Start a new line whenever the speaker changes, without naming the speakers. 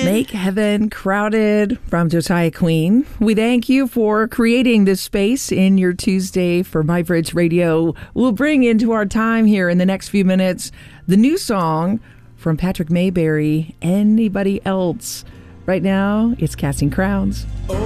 Make Heaven Crowded from Josiah Queen. We thank you for creating this space in your Tuesday for My Bridge Radio. We'll bring into our time here in the next few minutes the new song from Patrick Mayberry, Anybody Else. Right now, it's Casting Crowns.